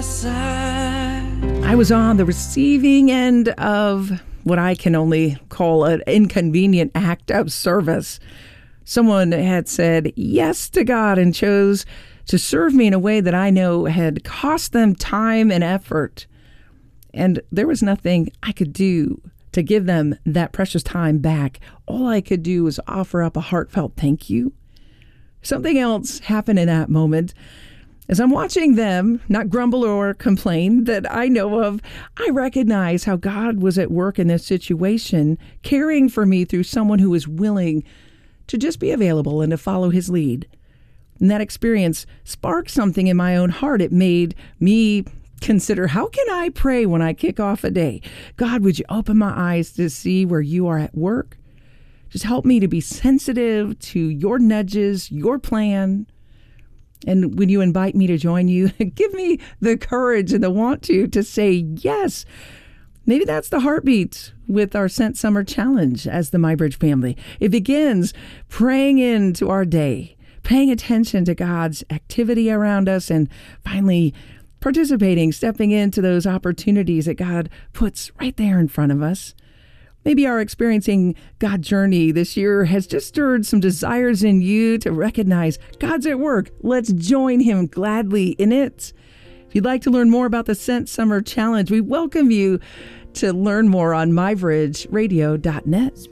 side. I was on the receiving end of what I can only call an inconvenient act of service. Someone had said yes to God and chose to serve me in a way that I know had cost them time and effort. And there was nothing I could do to give them that precious time back. All I could do was offer up a heartfelt thank you. Something else happened in that moment. As I'm watching them not grumble or complain that I know of, I recognize how God was at work in this situation, caring for me through someone who was willing to just be available and to follow his lead. And that experience sparked something in my own heart. It made me consider, how can I pray when I kick off a day? God, would you open my eyes to see where you are at work? Just help me to be sensitive to your nudges, your plan. And when you invite me to join you, give me the courage and the want to say yes. Maybe that's the heartbeat with our Sent Summer Challenge as the MyBridge family. It begins praying into our day, paying attention to God's activity around us, and finally participating, stepping into those opportunities that God puts right there in front of us. Maybe our experiencing God journey this year has just stirred some desires in you to recognize God's at work. Let's join him gladly in it. If you'd like to learn more about the Sent Summer Challenge, we welcome you to learn more on mybridgeradio.net.